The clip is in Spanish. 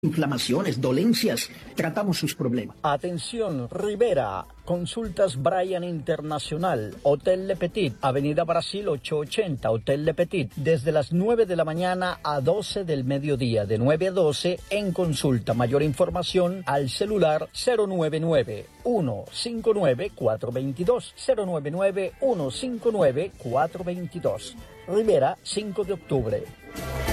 inflamaciones, dolencias, tratamos sus problemas. Atención, Rivera, Consultas Bryan Internacional, Hotel Le Petit, Avenida Brasil 880, Hotel Le Petit, desde las 9 de la mañana a 12 del mediodía, de 9 a 12 en consulta. Mayor información al celular 099-159-422, 099-159-422. Rivera, 5 de octubre.